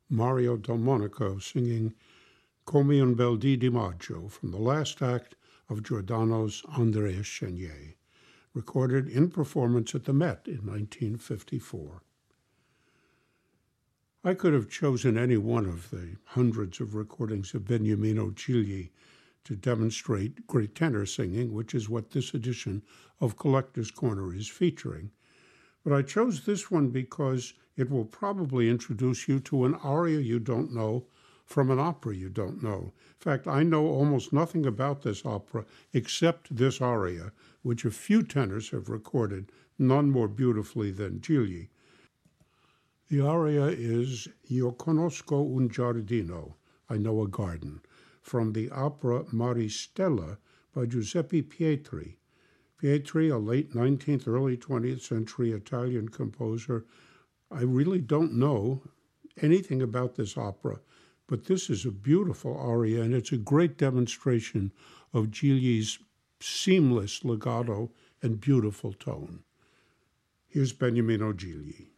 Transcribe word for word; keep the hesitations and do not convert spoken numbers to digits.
Mario Delmonico singing Come un bel dì di maggio from the last act of Giordano's Andrea Chenier, recorded in performance at the Met in nineteen fifty-four. I could have chosen any one of the hundreds of recordings of Beniamino Gigli to demonstrate great tenor singing, which is what this edition of Collector's Corner is featuring. But I chose this one because it will probably introduce you to an aria you don't know from an opera you don't know. In fact, I know almost nothing about this opera except this aria, which a few tenors have recorded, none more beautifully than Gigli. The aria is Io conosco un giardino, I know a garden, from the opera Maristella by Giuseppe Pietri. Pietri, a late nineteenth, early twentieth century Italian composer. I really don't know anything about this opera, but this is a beautiful aria, and it's a great demonstration of Gigli's seamless legato and beautiful tone. Here's Beniamino Gigli.